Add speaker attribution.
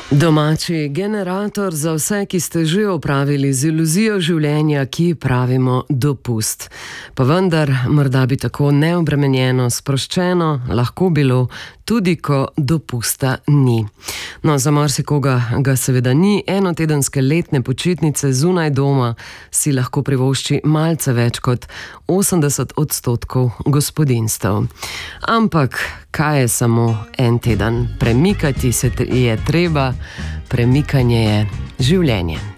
Speaker 1: Domači generator za vse, ki ste že opravili z iluzijo življenja, ki pravimo dopust. Pa vendar, morda bi tako neobremenjeno, sproščeno lahko bilo, tudi ko dopusta ni. No, za marsikoga ga seveda ni, enotedenske letne počitnice zunaj doma si lahko privošči malce več kot 80% gospodinjstev. Ampak kaj je samo en teden? Premikati se je treba, premikanje je življenje.